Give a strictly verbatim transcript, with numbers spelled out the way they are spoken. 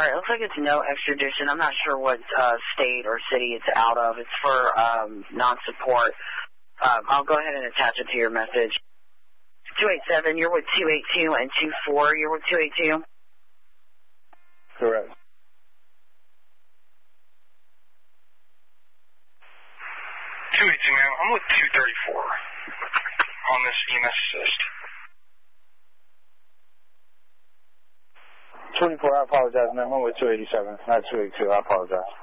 All right, looks like it's no extradition. I'm not sure what uh, state or city it's out of. It's for um, non-support. Um, I'll go ahead and attach it to your message. two eight seven, you're with two eight two, and two four, you're with two eight two? Correct. two eight two, ma'am. I'm with two thirty-four on this E M S assist. twenty-four, I apologize, ma'am. I'm with two eighty-seven, not two eighty-two. I apologize.